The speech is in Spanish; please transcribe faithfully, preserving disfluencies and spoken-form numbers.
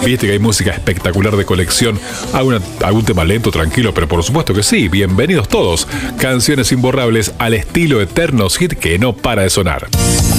Viste que hay música espectacular de colección, alguna, algún tema lento, tranquilo, pero por supuesto que sí. Bienvenidos todos. Canciones imborrables al estilo Eternos Hit que no para de sonar.